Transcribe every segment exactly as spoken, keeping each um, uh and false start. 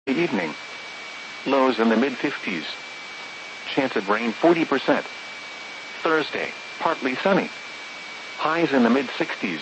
evening. Lows in the mid fifties. Chance of rain forty percent. Thursday, partly sunny. Highs in the mid sixties.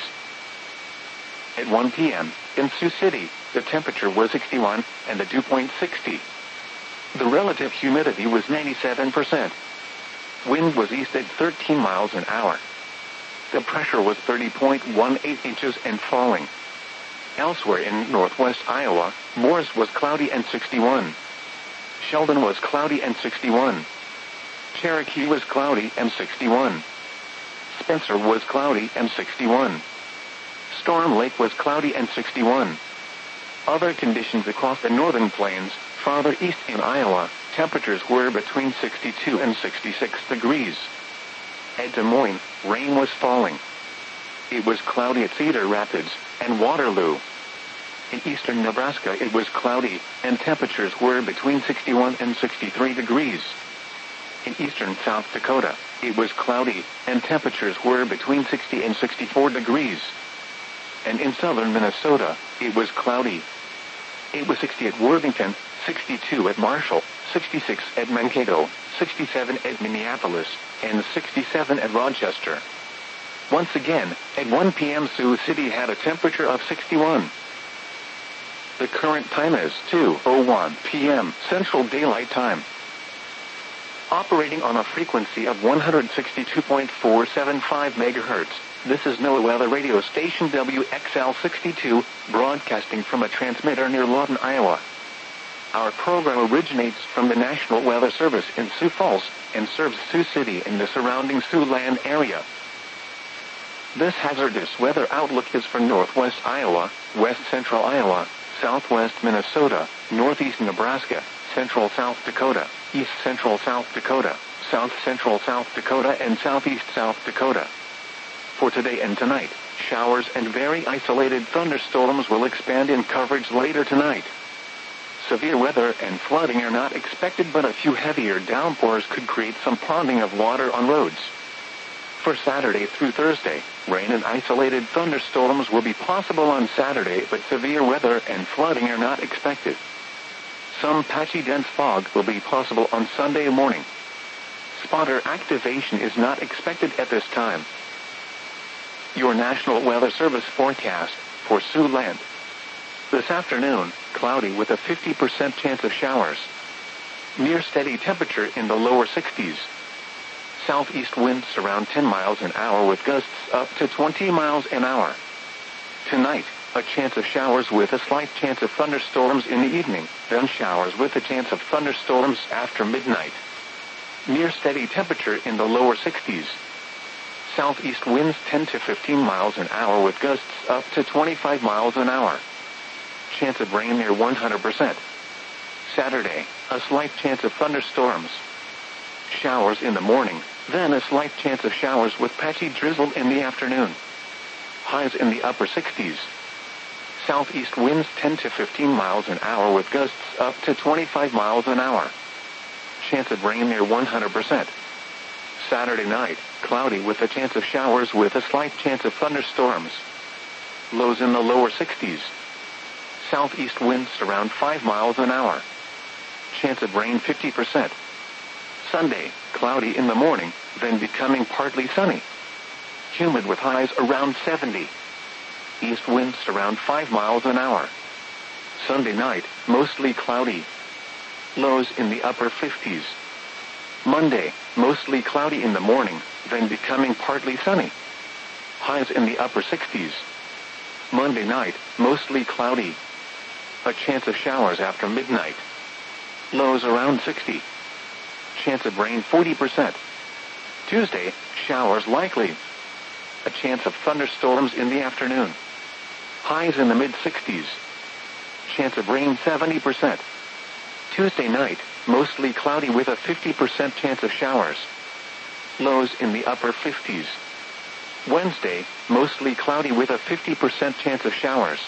At one p m, in Sioux City, the temperature was sixty-one, and the dew point sixty. The relative humidity was ninety-seven percent. Wind was east at thirteen miles an hour. The pressure was thirty point one eight inches and falling. Elsewhere in northwest Iowa, Morris was cloudy and sixty-one. Sheldon was cloudy and sixty-one. Cherokee was cloudy and sixty-one. Spencer was cloudy and sixty-one. Storm Lake was cloudy and sixty-one. Other conditions across the northern plains, farther east in Iowa, temperatures were between sixty-two and sixty-six degrees. At Des Moines, rain was falling. It was cloudy at Cedar Rapids and Waterloo. In eastern Nebraska it was cloudy, and temperatures were between sixty-one and sixty-three degrees. In eastern South Dakota, it was cloudy, and temperatures were between sixty and sixty-four degrees. And in southern Minnesota, it was cloudy. It was sixty at Worthington, sixty-two at Marshall, sixty-six at Mankato, sixty-seven at Minneapolis, and sixty-seven at Rochester. Once again, at one p m Sioux City had a temperature of sixty-one. The current time is two oh one p m Central Daylight Time. Operating on a frequency of one hundred sixty-two point four seven five megahertz, this is NOAA Weather Radio Station W X L sixty-two, broadcasting from a transmitter near Lawton, Iowa. Our program originates from the National Weather Service in Sioux Falls and serves Sioux City and the surrounding Siouxland area. This hazardous weather outlook is for northwest Iowa, west central Iowa, southwest Minnesota, northeast Nebraska, central South Dakota, east central South Dakota, south central South Dakota, and southeast South Dakota. For today and tonight, showers and very isolated thunderstorms will expand in coverage later tonight. Severe weather and flooding are not expected, but a few heavier downpours could create some ponding of water on roads. For Saturday through Thursday, rain and isolated thunderstorms will be possible on Saturday, but severe weather and flooding are not expected. Some patchy dense fog will be possible on Sunday morning. Spotter activation is not expected at this time. Your National Weather Service forecast for Siouxland. This afternoon, cloudy with a fifty percent chance of showers. Near steady temperature in the lower sixties. Southeast winds around ten miles an hour with gusts up to twenty miles an hour. Tonight, a chance of showers with a slight chance of thunderstorms in the evening, then showers with a chance of thunderstorms after midnight. Near steady temperature in the lower sixties. Southeast winds ten to fifteen miles an hour with gusts up to twenty-five miles an hour. Chance of rain near one hundred percent. Saturday, a slight chance of thunderstorms. Showers in the morning, then a slight chance of showers with patchy drizzle in the afternoon. Highs in the upper sixties. Southeast winds ten to fifteen miles an hour with gusts up to twenty-five miles an hour. Chance of rain near one hundred percent. Saturday night, cloudy with a chance of showers with a slight chance of thunderstorms. Lows in the lower sixties. Southeast winds around five miles an hour. Chance of rain fifty percent. Sunday, cloudy in the morning, then becoming partly sunny. Humid with highs around seventy. East winds around five miles an hour. Sunday night, mostly cloudy. Lows in the upper fifties. Monday, mostly cloudy in the morning, then becoming partly sunny. Highs in the upper sixties. Monday night, mostly cloudy. A chance of showers after midnight. Lows around sixty. Chance of rain forty percent. Tuesday, showers likely. A chance of thunderstorms in the afternoon. Highs in the mid sixties. Chance of rain seventy percent. Tuesday night, mostly cloudy with a fifty percent chance of showers. Lows in the upper fifties. Wednesday, mostly cloudy with a fifty percent chance of showers.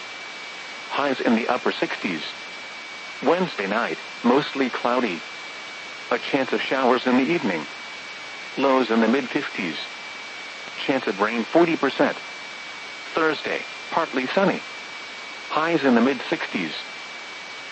Highs in the upper sixties. Wednesday night, mostly cloudy. A chance of showers in the evening. Lows in the mid fifties. Chance of rain forty percent. Thursday, partly sunny. Highs in the mid sixties.